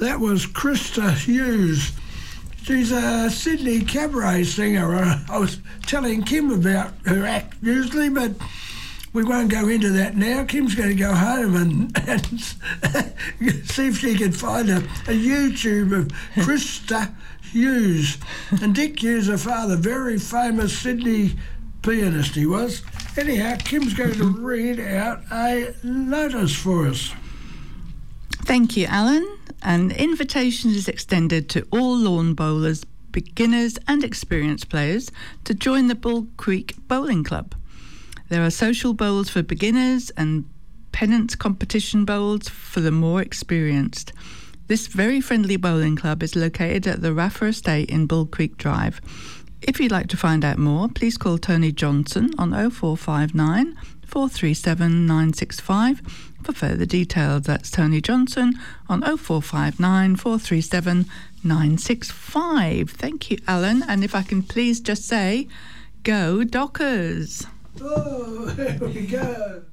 That was Krista Hughes. She's a Sydney cabaret singer. I was telling Kim about her act usually, but we won't go into that now. Kim's going to go home and see if she can find a YouTube of Krista Hughes. And Dick Hughes, her father, very famous Sydney pianist he was. Anyhow, Kim's going to read out a notice for us. Thank you, Alan. An invitation is extended to all lawn bowlers, beginners and experienced players to join the Bull Creek Bowling Club. There are social bowls for beginners and pennant competition bowls for the more experienced. This very friendly bowling club is located at the Raffer Estate in Bull Creek Drive. If you'd like to find out more, please call Tony Johnson on 0459 437 965 for further details. That's Tony Johnson on 0459 437 965. Thank you, Alan. And if I can please just say, go Dockers! Oh, here we go.